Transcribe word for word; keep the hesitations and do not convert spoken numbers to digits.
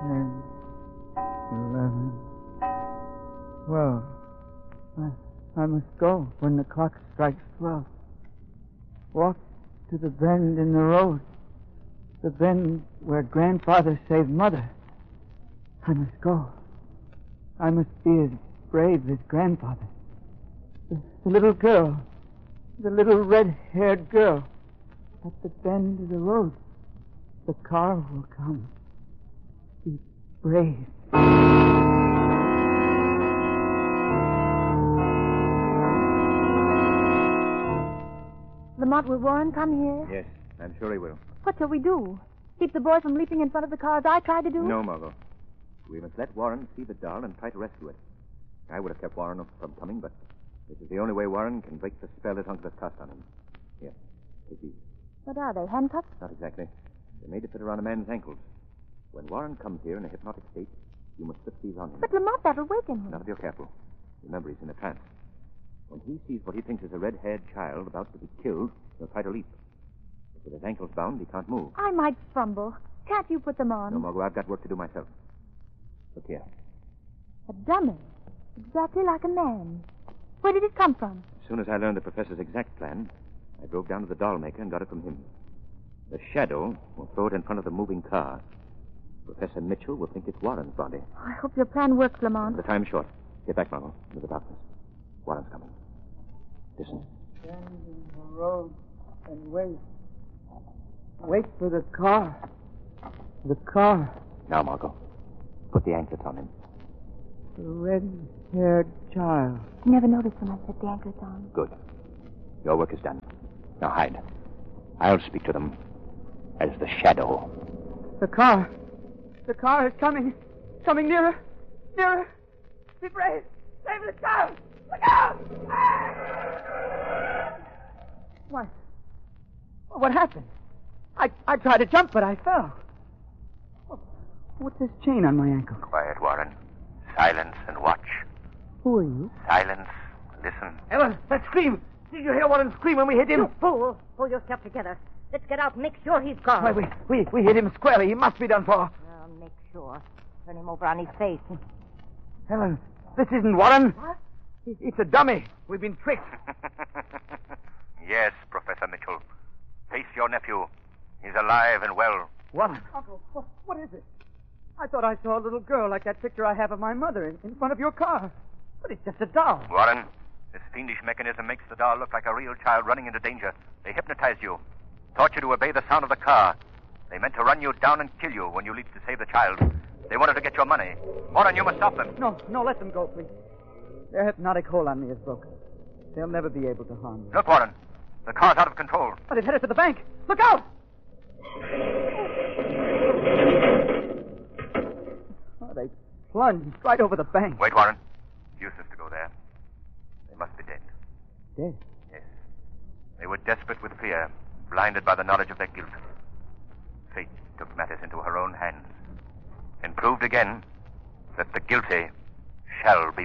ten, eleven, twelve. I, I must go when the clock strikes twelve. Walk to the bend in the road. The bend where grandfather saved mother. I must go. I must be as brave as grandfather. The, the little girl, the little red-haired girl, at the bend of the road. The car will come. Be brave. Lamont, will Warren come here? Yes, I'm sure he will. What shall we do? Keep the boy from leaping in front of the car as I tried to do? No, Margot. We must let Warren see the doll and try to rescue it. I would have kept Warren from coming, but this is the only way Warren can break the spell that Uncle has cast on him. Here, take these. What are they, handcuffs? Not exactly. They're made to fit around a man's ankles. When Warren comes here in a hypnotic state, you must slip these on him. But Lamont, that'll waken him. Not if you're careful. Remember, he's in a trance. When he sees what he thinks is a red-haired child about to be killed, he'll try to leap. But with his ankles bound, he can't move. I might fumble. Can't you put them on? No, Margot, I've got work to do myself. Look here. A dummy. Exactly like a man. Where did it come from? As soon as I learned the professor's exact plan, I drove down to the doll maker and got it from him. The shadow will throw it in front of the moving car. Professor Mitchell will think it's Warren's body. I hope your plan works, Lamont. The time's short. Get back, Margot, into the darkness. Warren's coming. Listen. Stand in the road and wait. Wait for the car. The car. Now, Margot, put the anklets on him. The red-haired child. I never noticed when I set the anklets on. Good. Your work is done. Now hide. I'll speak to them as the shadow. The car. The car is coming. Coming nearer. Nearer. Be brave. Save the child. Look out! What? What happened? I, I tried to jump, but I fell. What's this chain on my ankle? Quiet, Warren. Silence and watch. Who are you? Silence. Listen. Ellen, that scream. Did you hear Warren scream when we hit him? You fool. Pull yourself together. Let's get out and make sure he's gone. Why, we, we, we hit him squarely. He must be done for. I'll make sure. Turn him over on his face. Ellen, this isn't Warren. What? It's a dummy. We've been tricked. Yes, Professor Mitchell. Face your nephew. He's alive and well. Warren. Uncle, what, what is it? I thought I saw a little girl like that picture I have of my mother in, in front of your car. But it's just a doll. Warren, this fiendish mechanism makes the doll look like a real child running into danger. They hypnotized you. Taught you to obey the sound of the car. They meant to run you down and kill you when you leaped to save the child. They wanted to get your money. Warren, you must stop them. No, no, let them go, please. Their hypnotic hold on me is broken. They'll never be able to harm me. Look, Warren. The car's out of control. But it headed for the bank. Look out! Oh, they plunged right over the bank. Wait, Warren. Useless to go there. They must be dead. Dead? Yes. They were desperate with fear, blinded by the knowledge of their guilt. Fate took matters into her own hands and proved again that the guilty shall be